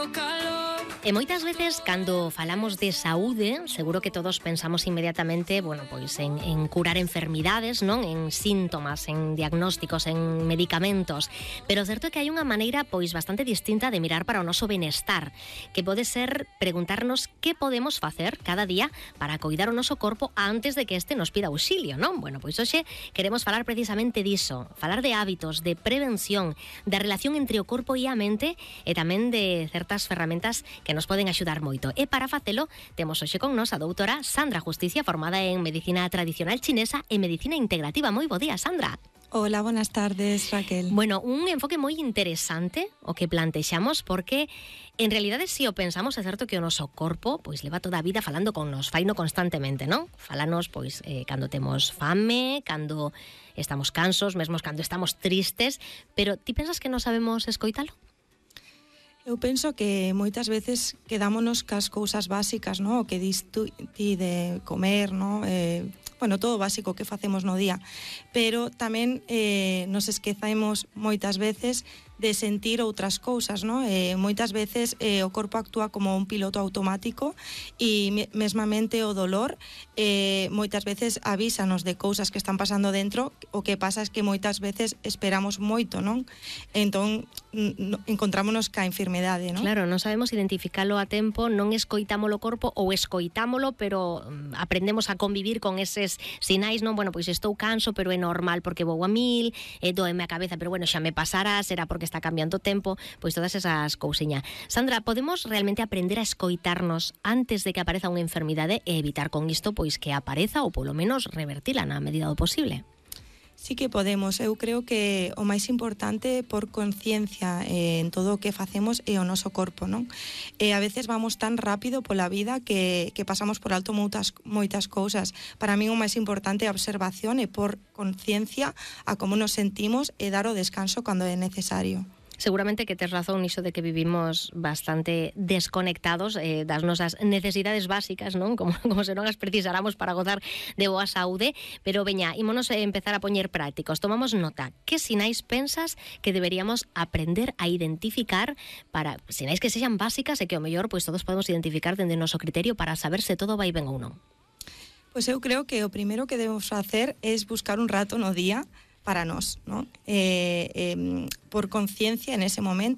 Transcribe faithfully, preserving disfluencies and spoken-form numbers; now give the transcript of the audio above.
E moitas veces, cando falamos de saúde, seguro que todos pensamos inmediatamente, bueno, pois en, en curar enfermidades, non? En síntomas, en diagnósticos, en medicamentos. Pero o certo é que hai unha maneira pois bastante distinta de mirar para o noso benestar, que pode ser preguntarnos que podemos facer cada día para coidar o noso corpo antes de que este nos pida auxilio, non? Bueno, pois hoxe queremos falar precisamente diso, falar de hábitos, de prevención, da relación entre o corpo e a mente e tamén de certas ferramentas que nos poden axudar moito. E para facelo, temos hoxe con nos a doutora Sandra Justicia, formada en Medicina Tradicional Chinesa e Medicina Integrativa. Moi bo día, Sandra. Hola, buenas tardes, Raquel. Bueno, un enfoque moi interesante o que plantexamos, porque en realidade, se o pensamos, é certo que o noso corpo pois leva toda a vida falando con nos, faino constantemente, non? Falanos pois eh, cando temos fame, cando estamos cansos, mesmo cando estamos tristes, pero ti pensas que non sabemos escoitalo? Eu penso que moitas veces quedámonos cas cousas básicas, no? O que dis tú, ti de comer, no? Eh, bueno, todo básico que facemos no día, pero tamén eh, nos esquecemos moitas veces de sentir outras cousas, no? Eh, moitas veces eh, o corpo actúa como un piloto automático e mesmamente o dolor eh, moitas veces avísanos de cousas que están pasando dentro. O que pasa es que moitas veces esperamos moito, non? Entón encontrámonos ca enfermedade, non? Claro, non sabemos identificalo a tempo, non escoitámolo o corpo ou escoitámolo, pero aprendemos a convivir con eses sinais, non? Bueno, pois estou canso, pero é normal porque vou a mil, eh, doeme a cabeza, pero bueno, xa me pasará, será porque está cambiando o tempo, pois todas esas cousiñas. Sandra, podemos realmente aprender a escoitarnos antes de que apareza unha enfermidade e evitar con isto pois que apareza ou polo menos revertila na medida do posible? Sí que podemos. Eu creo que o máis importante por conciencia eh, en todo o que facemos é o noso corpo, non? E a veces vamos tan rápido pola vida que, que pasamos por alto moitas, moitas cousas. Para min o máis importante é a observación e por conciencia a como nos sentimos e dar o descanso cando é necesario. Seguramente que tes razón niso de que vivimos bastante desconectados eh, das nosas necesidades básicas, non? Como, como se non as precisáramos para gozar de boa saúde. Pero veña, ímonos a empezar a poñer prácticos. Tomamos nota. Que sinais pensas que deberíamos aprender a identificar para sinais que sexan básicas e que o mellor pois todos podemos identificar dende o noso criterio para saber se todo vai ben ou non? Pois eu creo que o primeiro que debemos facer é buscar un rato no día para nós, ¿no? Eh, eh, por conciencia en ese momento